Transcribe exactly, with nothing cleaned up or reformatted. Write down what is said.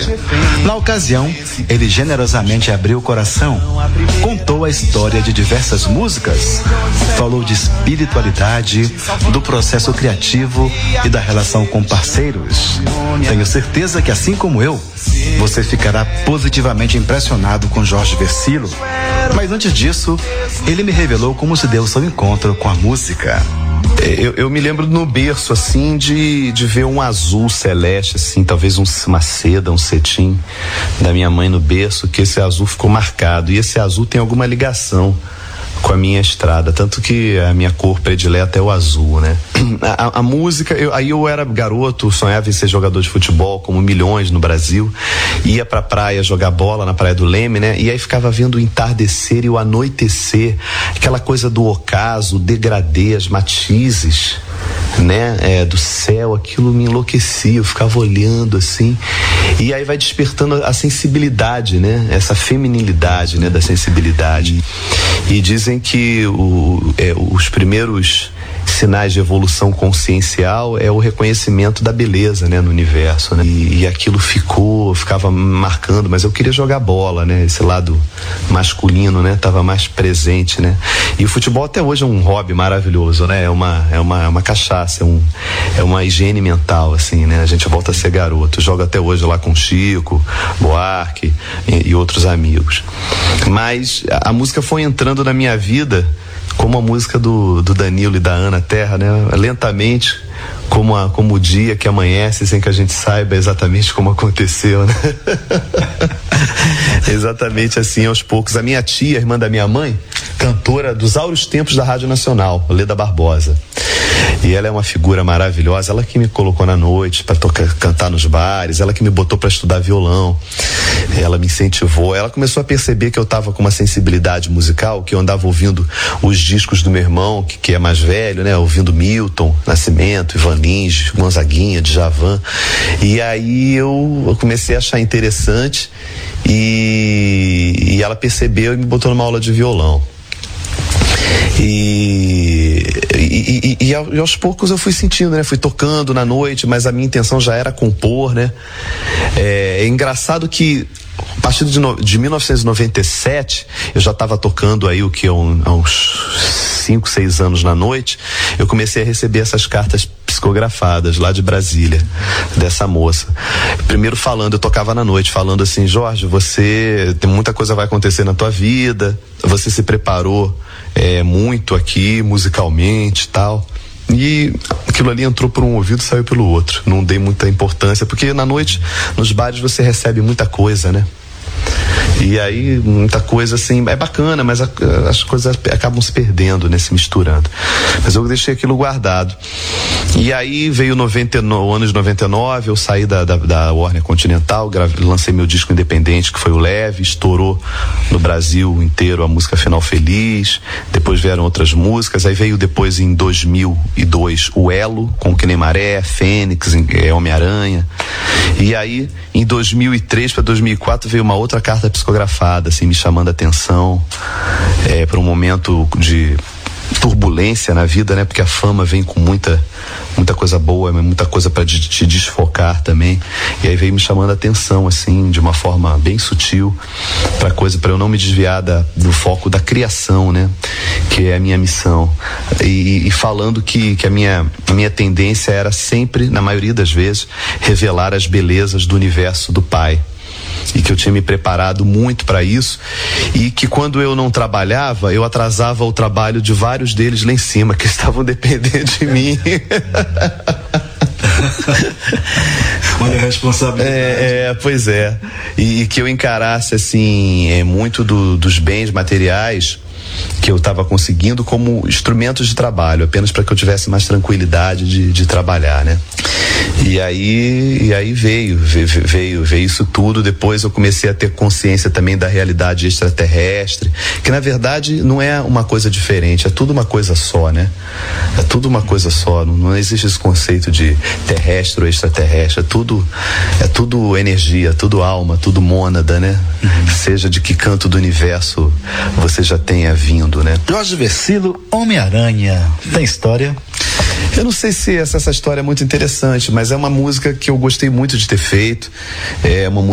Na ocasião, ele generosamente abriu o coração, contou a história de diversas músicas, falou de espiritualidade, do processo criativo e da relação com parceiros. Tenho certeza que, assim como eu, você ficará positivamente impressionado com Jorge Vercillo. Mas antes disso, ele me revelou como se deu seu encontro com a música. Eu, eu me lembro no berço, assim, de, de ver um azul celeste, assim, talvez um, uma seda, um cetim da minha mãe no berço, que esse azul ficou marcado. E esse azul tem alguma ligação com a minha estrada, tanto que a minha cor predileta é o azul, né? A, a música, eu, aí eu era garoto, sonhava em ser jogador de futebol, como milhões no Brasil, ia pra praia jogar bola na Praia do Leme, né? E aí ficava vendo o entardecer e o anoitecer, aquela coisa do ocaso, o degradê, as matizes, né? É, do céu, aquilo me enlouquecia, eu ficava olhando assim, e aí vai despertando a sensibilidade, né? Essa feminilidade, né? Da sensibilidade. E dizem que o, é, os primeiros sinais de evolução consciencial é o reconhecimento da beleza, né, no universo, né? E, e aquilo ficou, ficava marcando, mas eu queria jogar bola, né? Esse lado masculino, né? Tava mais presente, né? E o futebol até hoje é um hobby maravilhoso, né? É uma, é uma, é uma cachaça, é, um, é uma higiene mental, assim, né? A gente volta a ser garoto, joga até hoje lá com Chico, Buarque e, e outros amigos. Mas a, a música foi entrando na minha vida como a música do, do Danilo e da Ana Terra, né? Lentamente, como, a, como o dia que amanhece sem que a gente saiba exatamente como aconteceu, né? Exatamente assim, aos poucos. A minha tia, irmã da minha mãe, cantora dos áureos tempos da Rádio Nacional, Leda Barbosa. E ela é uma figura maravilhosa, ela que me colocou na noite para tocar, cantar nos bares, ela que me botou para estudar violão, ela me incentivou, ela começou a perceber que eu tava com uma sensibilidade musical, que eu andava ouvindo os discos do meu irmão, que, que é mais velho, né, ouvindo Milton Nascimento, Ivan Lins, Gonzaguinha, Djavan, e aí eu, eu comecei a achar interessante, e, e ela percebeu e me botou numa aula de violão. E, e, e, e aos poucos eu fui sentindo, né? Fui tocando na noite, mas a minha intenção já era compor, né? É, é engraçado que a partir de, no, de mil novecentos e noventa e sete eu já estava tocando aí o que um, há uns cinco, seis anos na noite. Eu comecei a receber essas cartas psicografadas lá de Brasília, dessa moça. Primeiro falando, eu tocava na noite, falando assim: Jorge, você tem muita coisa vai acontecer na tua vida, você se preparou é, muito aqui musicalmente e tal. E aquilo ali entrou por um ouvido e saiu pelo outro. Não dei muita importância, porque na noite, nos bares, você recebe muita coisa, né? E aí, muita coisa assim, é bacana, mas a, as coisas acabam se perdendo, né? Se misturando. Mas eu deixei aquilo guardado. E aí veio noventa e nove, o ano de noventa e nove, eu saí da, da, da Warner Continental, grave, lancei meu disco independente, que foi o Leve, estourou no Brasil inteiro a música Final Feliz, depois vieram outras músicas, aí veio depois em dois mil e dois o Elo, com Que Nem Maré, Fênix, é, Homem-Aranha. E aí, em dois mil e três para dois mil e quatro veio uma outra carta psicografada, assim, me chamando a atenção é, para um momento de turbulência na vida, né? Porque a fama vem com muita muita coisa boa, muita coisa para te desfocar também. E aí veio me chamando a atenção, assim, de uma forma bem sutil, para coisa, para eu não me desviar da, do foco da criação, né? Que é a minha missão. E, e falando que, que a, minha, a minha tendência era sempre, na maioria das vezes, revelar as belezas do universo do Pai. E que eu tinha me preparado muito para isso, e que quando eu não trabalhava, eu atrasava o trabalho de vários deles lá em cima, que estavam dependendo de mim. Olha a responsabilidade. É, é, pois é. E, e que eu encarasse assim, é, muito do, dos bens materiais que eu estava conseguindo como instrumentos de trabalho, apenas para que eu tivesse mais tranquilidade de, de trabalhar, né? E aí, e aí veio, veio, veio, veio isso tudo. Depois eu comecei a ter consciência também da realidade extraterrestre, que na verdade não é uma coisa diferente, é tudo uma coisa só, né? É tudo uma coisa só, não, não existe esse conceito de terrestre ou extraterrestre, é tudo, é tudo energia, tudo alma, tudo mônada, né? Uhum. Seja de que canto do universo você já tenha vindo, né? Jorge Vercillo, Homem-Aranha, tem história? Eu não sei se essa, essa história é muito interessante, mas é uma música que eu gostei muito de ter feito, é uma